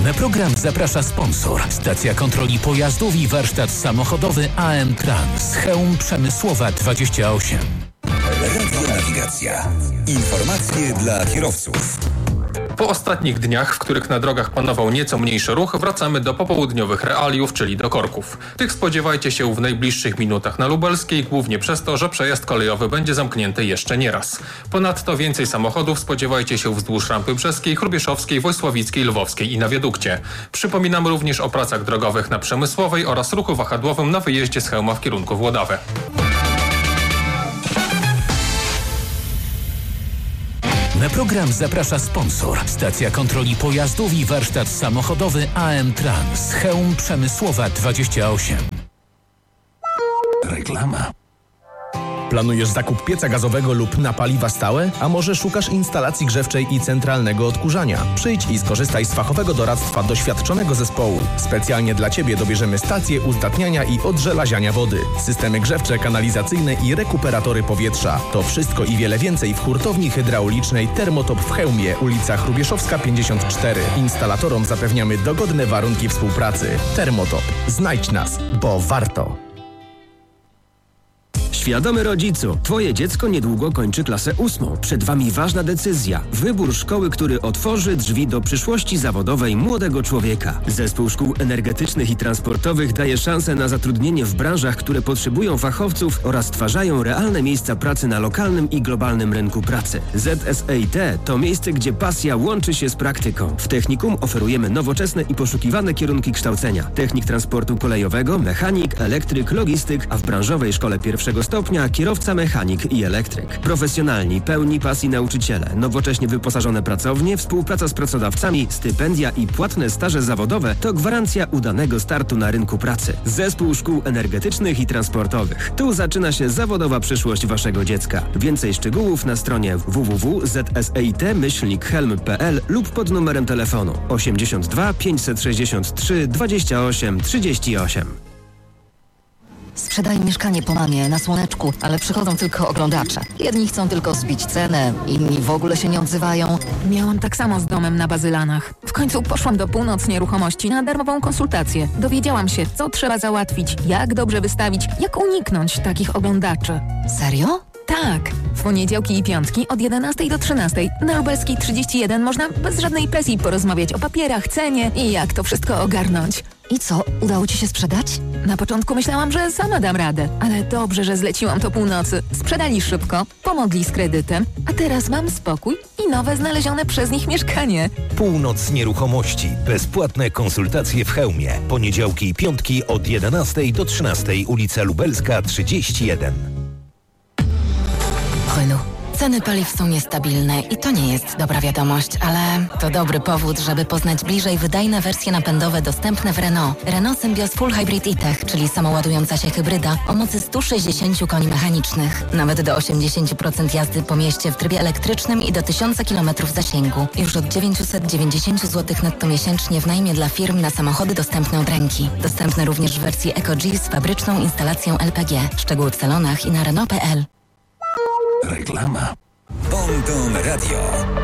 Na program zaprasza sponsor. Stacja kontroli pojazdów i warsztat samochodowy AM Trans. Chełm Przemysłowa 28. Radionawigacja. Informacje dla kierowców. Po ostatnich dniach, w których na drogach panował nieco mniejszy ruch, wracamy do popołudniowych realiów, czyli do korków. Tych spodziewajcie się w najbliższych minutach na Lubelskiej, głównie przez to, że przejazd kolejowy będzie zamknięty jeszcze nie raz. Ponadto więcej samochodów spodziewajcie się wzdłuż Rampy Brzeskiej, Hrubieszowskiej, Wojsławickiej, Lwowskiej i na wiadukcie. Przypominam również o pracach drogowych na Przemysłowej oraz ruchu wahadłowym na wyjeździe z Chełma w kierunku Włodawy. Na program zaprasza sponsor. Stacja kontroli pojazdów i warsztat samochodowy AM Trans. Chełm Przemysłowa 28. Reklama. Planujesz zakup pieca gazowego lub na paliwa stałe? A może szukasz instalacji grzewczej i centralnego odkurzania? Przyjdź i skorzystaj z fachowego doradztwa doświadczonego zespołu. Specjalnie dla Ciebie dobierzemy stacje uzdatniania i odżelaziania wody, systemy grzewcze, kanalizacyjne i rekuperatory powietrza. To wszystko i wiele więcej w hurtowni hydraulicznej Thermotop w Chełmie, ulica Hrubieszowska 54. Instalatorom zapewniamy dogodne warunki współpracy. Thermotop. Znajdź nas, bo warto. Świadomy rodzicu, Twoje dziecko niedługo kończy klasę 8. Przed Wami ważna decyzja. Wybór szkoły, który otworzy drzwi do przyszłości zawodowej młodego człowieka. Zespół Szkół Energetycznych i Transportowych daje szansę na zatrudnienie w branżach, które potrzebują fachowców oraz stwarzają realne miejsca pracy na lokalnym i globalnym rynku pracy. ZSEIT to miejsce, gdzie pasja łączy się z praktyką. W technikum oferujemy nowoczesne i poszukiwane kierunki kształcenia. Technik transportu kolejowego, mechanik, elektryk, logistyk, a w branżowej szkole pierwszego stopnia kierowca, mechanik i elektryk. Profesjonalni, pełni pasji nauczyciele, nowocześnie wyposażone pracownie, współpraca z pracodawcami, stypendia i płatne staże zawodowe to gwarancja udanego startu na rynku pracy. Zespół Szkół Energetycznych i Transportowych. Tu zaczyna się zawodowa przyszłość Waszego dziecka. Więcej szczegółów na stronie www.zseit-helm.pl lub pod numerem telefonu 82 563 28 38. Sprzedaj mieszkanie po mamie na Słoneczku, ale przychodzą tylko oglądacze. Jedni chcą tylko zbić cenę, inni w ogóle się nie odzywają. Miałam tak samo z domem na Bazylanach. W końcu poszłam do Północ Nieruchomości na darmową konsultację. Dowiedziałam się, co trzeba załatwić, jak dobrze wystawić, jak uniknąć takich oglądaczy. Serio? Tak. W poniedziałki i piątki od 11 do 13 na Lubelskiej 31 można bez żadnej presji porozmawiać o papierach, cenie i jak to wszystko ogarnąć. I co, udało Ci się sprzedać? Na początku myślałam, że sama dam radę, ale dobrze, że zleciłam to Północy. Sprzedali szybko, pomogli z kredytem, a teraz mam spokój i nowe znalezione przez nich mieszkanie. Północ Nieruchomości. Bezpłatne konsultacje w Chełmie. Poniedziałki i piątki od 11 do 13, ulica Lubelska 31. Renault. Ceny paliw są niestabilne i to nie jest dobra wiadomość, ale to dobry powód, żeby poznać bliżej wydajne wersje napędowe dostępne w Renault. Renault Symbioz Full Hybrid E-Tech, czyli samoładująca się hybryda o mocy 160 koni mechanicznych. Nawet do 80% jazdy po mieście w trybie elektrycznym i do 1000 km zasięgu. Już od 990 zł netto miesięcznie w najmie dla firm na samochody dostępne od ręki. Dostępne również w wersji Eco-G z fabryczną instalacją LPG. Szczegóły w salonach i na Renault.pl. Reklama. Bon Ton Radio.